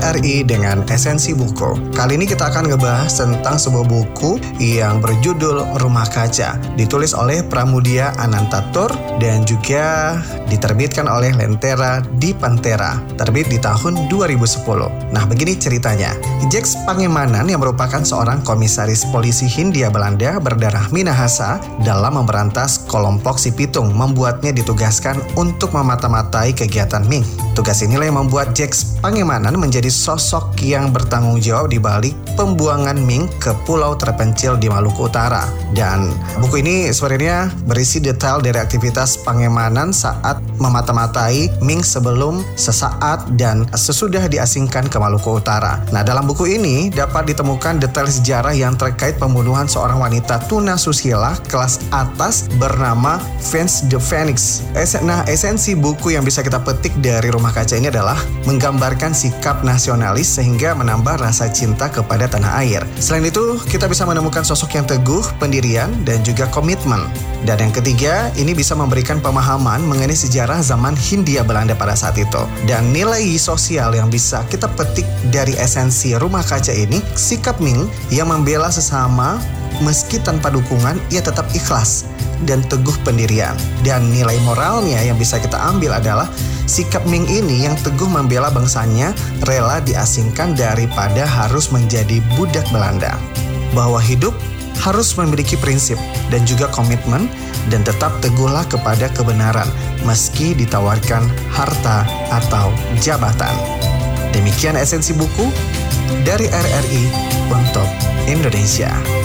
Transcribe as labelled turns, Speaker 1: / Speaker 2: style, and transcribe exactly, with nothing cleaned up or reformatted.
Speaker 1: R R I dengan Esensi Buku. Kali ini kita akan ngebahas tentang sebuah buku yang berjudul Rumah Kaca, ditulis oleh Pramudia Anantatur dan juga diterbitkan oleh Lentera di Pantera, terbit di tahun dua ribu sepuluh. Nah, begini ceritanya. Jacques Pangemanan yang merupakan seorang komisaris polisi Hindia Belanda berdarah Minahasa dalam memberantas kelompok si Pitung membuatnya ditugaskan untuk memata-matai kegiatan Ming. Tugas inilah yang membuat Jacques Pangemanan menjadi sosok yang bertanggung jawab di balik pembuangan Ming ke pulau terpencil di Maluku Utara. Dan buku ini sebenarnya berisi detail dari aktivitas Pangemanan saat memata-matai Ming sebelum, sesaat, dan sesudah diasingkan ke Maluku Utara. Nah, dalam buku ini dapat ditemukan detail sejarah yang terkait pembunuhan seorang wanita tuna susila kelas atas bernama Vance de Phoenix. Nah, esensi buku yang bisa kita petik dari Rumah Kaca ini adalah menggambarkan sikap nasionalis sehingga menambah rasa cinta kepada tanah air. Selain itu, kita bisa menemukan sosok yang teguh, pendirian, dan juga komitmen. Dan yang ketiga, ini bisa memberikan pemahaman mengenai sejarah zaman Hindia Belanda pada saat itu. Dan nilai sosial yang bisa kita petik dari esensi Rumah Kaca ini, sikap Ming yang membela sesama meski tanpa dukungan, ia tetap ikhlas dan teguh pendirian. Dan nilai moralnya yang bisa kita ambil adalah sikap Ming ini yang teguh membela bangsanya, rela diasingkan daripada harus menjadi budak Belanda. Bahwa hidup harus memiliki prinsip dan juga komitmen, dan tetap teguhlah kepada kebenaran meski ditawarkan harta atau jabatan. Demikian esensi buku dari R R I untuk Indonesia.